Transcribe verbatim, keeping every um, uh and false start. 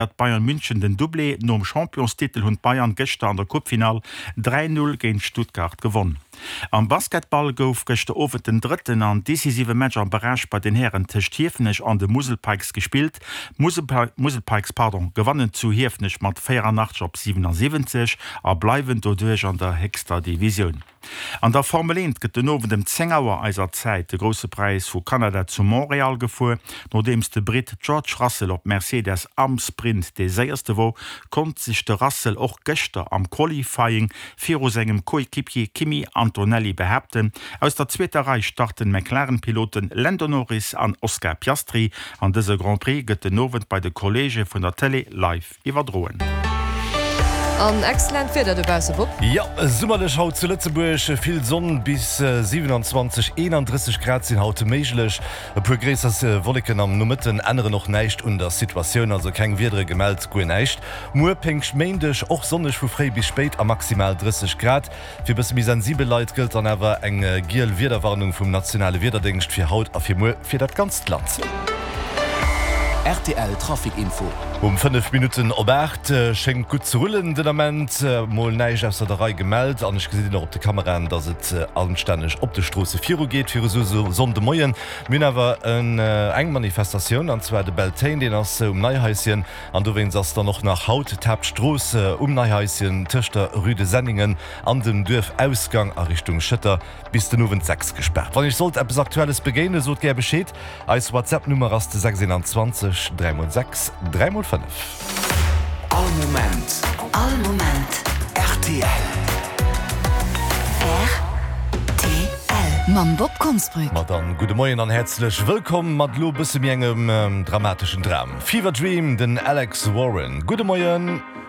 Bayern München den Doublé nom Championstitel hun Bayern gestern an der Cupfinal drei null gegen Stuttgart gewonnen. Am Basketball gouf gestern over den dritten an decisive Match am Barrage bei den Herren Tiefnech an de Muselpikes gespielt. Muselpikes pardon, gewannen zu Hiefnech mat vierundachtzig op siebenundsiebzig a bleiwen dodurch an der Hexter Division. An der Formel eins gëtt den over dem Zengauer eiser Zeit de grosse Preis vu Kanada zu Montreal gefu, nodems de Brit George Russell op Mercedes am Sprint de seierste wo kont sich de Russell och gestern am Qualifying vir engem Koekipier Kimi Antonelli behäpten. Aus der zweiter Reihe starten McLaren-Piloten Lando Norris an Oscar Piastri. An dese Grand Prix gëtt den Nowen bei de Kollege vun der Tele live iwwerdroen. An excellent Feder de Base Bob. Ja, summerlech haut zu Lützeburg viel Sonn bis äh, siebenundzwanzig einunddreißig Grad sind haut meiglech. E puer gräsers äh, Wolken am Numitten andere noch neicht und der Situation also keng widere gemeldt go neicht. Muer peng méendech och sonnech vu frei bis spät a maximal dreißig Grad. Fir bis mi sensibel Leiit gilt an awer eng äh, Giel Wiederwarnung vum nationale Wiederdenst fir Haut a fir Muer fir dat ganz Land. R T L Trafikinfo. Um fünf Minuten ob acht äh, schenkt gut zu rollen den Moment äh, mal neig aus der Reihe gemeldet an ich gesehen noch op der Kamera dass es äh, allenständig op der Straße vier geht für so, so sonde Moien Min aber ein äh, eng Manifestation an zwar de Beltain den as äh, um Neihäuschen an du wenn das dann noch nach Haut Tabstroße um Neihäuschen Tischchter Rüde Sendingen an dem Dörf Ausgang a Richtung Schütter bis den Nowen sechs gesperrt. Wann ich sollte etwas aktuelles begehen so ger beschäd als WhatsApp-Nummer as sechsundzwanzig drei sechs drei fünf. All Moment, all Moment, R T L. R T L. Mam Bob Konsbrück. Ma dann, gute Morgen an herzlich willkommen mat lo bis engem ähm, dramatischen Dram. Fever Dream, den Alex Warren. Gute Morgen.